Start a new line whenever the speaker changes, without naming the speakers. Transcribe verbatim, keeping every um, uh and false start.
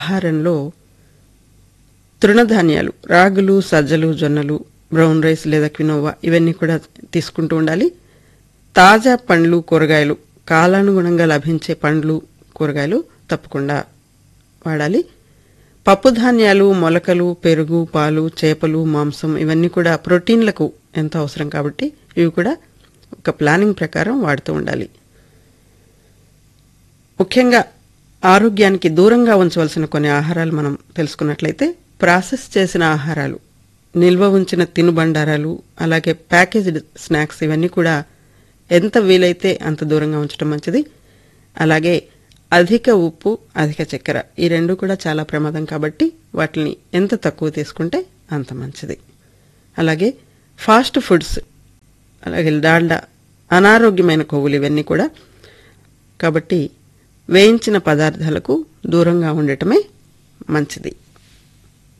ఆహారంలో తృణధాన్యాలు రాగులు, సజ్జలు, జొన్నలు, బ్రౌన్ రైస్ లేదా క్వినోవా ఇవన్నీ కూడా తీసుకుంటూ ఉండాలి. తాజా పండ్లు, కూరగాయలు, కాలానుగుణంగా లభించే పండ్లు, కూరగాయలు తప్పకుండా వాడాలి. పప్పు ధాన్యాలు, మొలకలు, పెరుగు, పాలు, చేపలు, మాంసం ఇవన్నీ కూడా ప్రోటీన్లకు ఎంతో అవసరం కాబట్టి ఇవి కూడా ఒక ప్లానింగ్ ప్రకారం వాడుతూ ఉండాలి. ముఖ్యంగా ఆరోగ్యానికి దూరంగా ఉంచవలసిన కొన్ని ఆహారాలు మనం తెలుసుకున్నట్లయితే ప్రాసెస్ చేసిన ఆహారాలు, నిల్వ ఉంచిన తినుబండారాలు, అలాగే ప్యాకేజ్డ్ స్నాక్స్ ఇవన్నీ కూడా ఎంత వీలైతే అంత దూరంగా ఉంచడం మంచిది. అలాగే అధిక ఉప్పు, అధిక చక్కెర ఈ రెండు కూడా చాలా ప్రమాదం కాబట్టి వాటిని ఎంత తక్కువ తీసుకుంటే అంత మంచిది. అలాగే ఫాస్ట్ ఫుడ్స్, అలాగే డాల్డా, అనారోగ్యమైన కొవ్వులు ఇవన్నీ కూడా కాబట్టి వేయించిన పదార్థాలకు దూరంగా ఉండటమే మంచిది.